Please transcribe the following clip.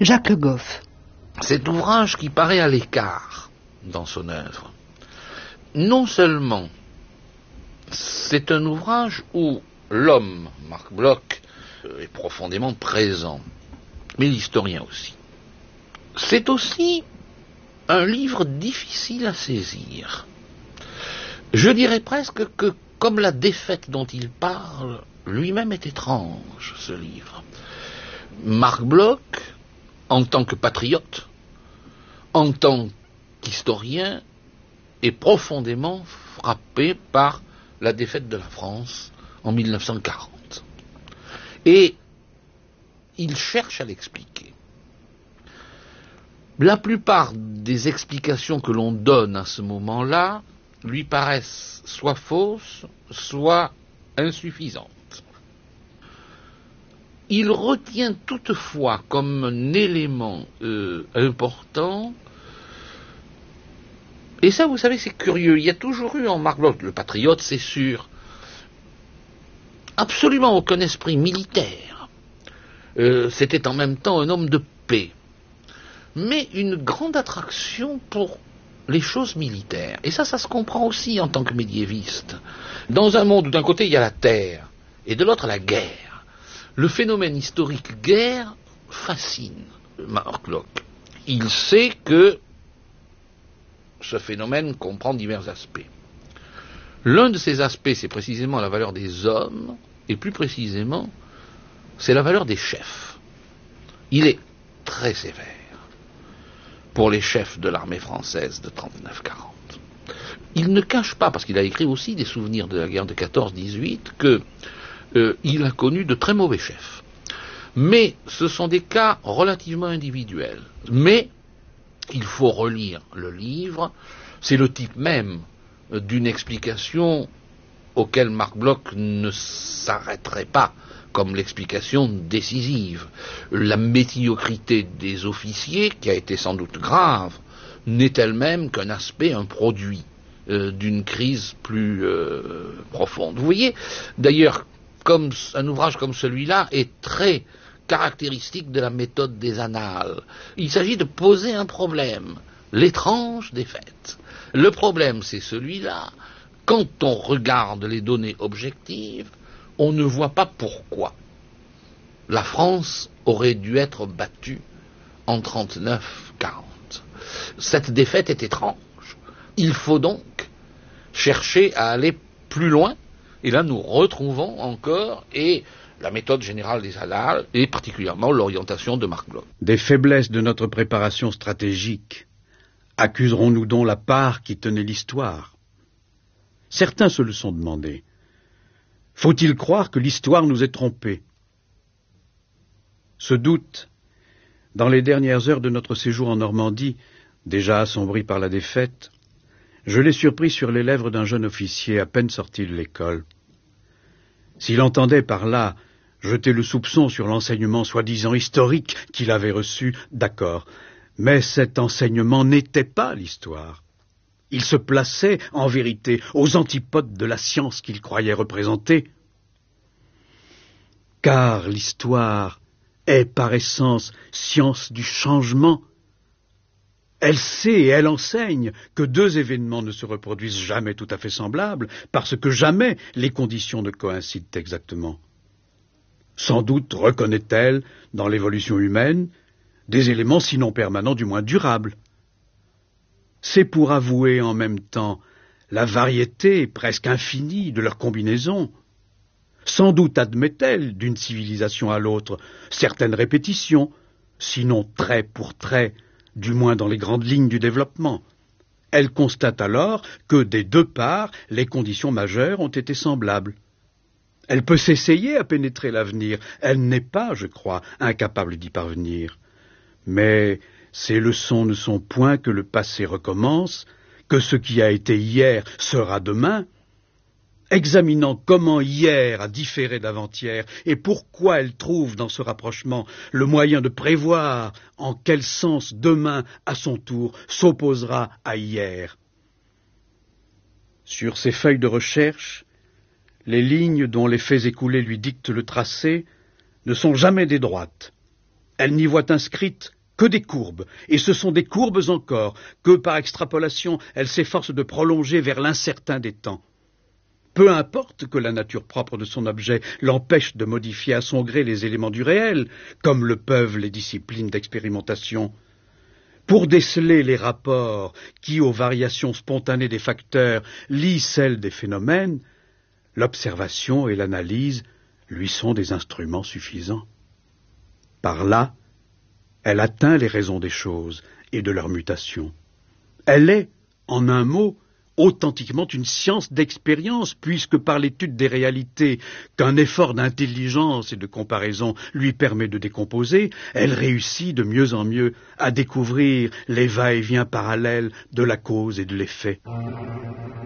Jacques Le Goff. Cet ouvrage qui paraît à l'écart dans son œuvre, non seulement c'est un ouvrage où l'homme, Marc Bloch, est profondément présent, mais l'historien aussi. C'est aussi un livre difficile à saisir. Je dirais presque que, comme la défaite dont il parle, lui-même est étrange, ce livre. Marc Bloch, en tant que patriote, en tant qu'historien, est profondément frappé par la défaite de la France en 1940. Et il cherche à l'expliquer. La plupart des explications que l'on donne à ce moment-là lui paraissent soit fausses, soit insuffisantes. Il retient toutefois comme un élément important, et ça vous savez c'est curieux, il y a toujours eu en Marc Bloch, le patriote c'est sûr, absolument aucun esprit militaire. C'était en même temps un homme de paix, mais une grande attraction pour les choses militaires. Et ça se comprend aussi en tant que médiéviste. Dans un monde où d'un côté il y a la terre, et de l'autre la guerre, le phénomène historique guerre fascine Marc Bloch. Il sait que ce phénomène comprend divers aspects. L'un de ces aspects, c'est précisément la valeur des hommes, et plus précisément, c'est la valeur des chefs. Il est très sévère pour les chefs de l'armée française de 39-40. Il ne cache pas, parce qu'il a écrit aussi des souvenirs de la guerre de 14-18, qu'il a connu de très mauvais chefs. Mais ce sont des cas relativement individuels. Mais il faut relire le livre, c'est le type même d'une explication auquel Marc Bloch ne s'arrêterait pas comme l'explication décisive. La médiocrité des officiers, qui a été sans doute grave, n'est elle-même qu'un aspect, un produit d'une crise plus profonde. Vous voyez, d'ailleurs, comme un ouvrage comme celui-là est très caractéristique de la méthode des annales. Il s'agit de poser un problème, l'étrange défaite. Le problème, c'est celui-là. Quand on regarde les données objectives, on ne voit pas pourquoi la France aurait dû être battue en 39-40. Cette défaite est étrange. Il faut donc chercher à aller plus loin, et là nous retrouvons encore la méthode générale des annales, et particulièrement l'orientation de Marc Bloch. Des faiblesses de notre préparation stratégique, accuserons-nous donc la part qui tenait l'histoire? Certains se le sont demandé. Faut-il croire que l'histoire nous ait trompés? Ce doute, dans les dernières heures de notre séjour en Normandie, déjà assombri par la défaite, je l'ai surpris sur les lèvres d'un jeune officier à peine sorti de l'école. S'il entendait par là jeter le soupçon sur l'enseignement soi-disant historique qu'il avait reçu, d'accord, mais cet enseignement n'était pas l'histoire. Il se plaçait, en vérité, aux antipodes de la science qu'il croyait représenter. Car l'histoire est par essence science du changement. Elle sait et elle enseigne que deux événements ne se reproduisent jamais tout à fait semblables, parce que jamais les conditions ne coïncident exactement. Sans doute reconnaît-elle, dans l'évolution humaine, des éléments sinon permanents, du moins durables. C'est pour avouer en même temps la variété presque infinie de leurs combinaisons. Sans doute admet-elle, d'une civilisation à l'autre, certaines répétitions, sinon trait pour trait, du moins dans les grandes lignes du développement. Elle constate alors que des deux parts, les conditions majeures ont été semblables. Elle peut s'essayer à pénétrer l'avenir. Elle n'est pas, je crois, incapable d'y parvenir. Mais ces leçons ne sont point que le passé recommence, que ce qui a été hier sera demain. Examinant comment hier a différé d'avant-hier et pourquoi elle trouve dans ce rapprochement le moyen de prévoir en quel sens demain, à son tour, s'opposera à hier. Sur ces feuilles de recherche, les lignes dont les faits écoulés lui dictent le tracé ne sont jamais des droites. Elle n'y voit inscrites que des courbes, et ce sont des courbes encore que, par extrapolation, elle s'efforce de prolonger vers l'incertain des temps. Peu importe que la nature propre de son objet l'empêche de modifier à son gré les éléments du réel, comme le peuvent les disciplines d'expérimentation. Pour déceler les rapports qui, aux variations spontanées des facteurs, lient celles des phénomènes, l'observation et l'analyse lui sont des instruments suffisants. Par là, elle atteint les raisons des choses et de leur mutation. Elle est, en un mot, authentiquement une science d'expérience, puisque par l'étude des réalités qu'un effort d'intelligence et de comparaison lui permet de décomposer, elle réussit de mieux en mieux à découvrir les va-et-vient parallèles de la cause et de l'effet.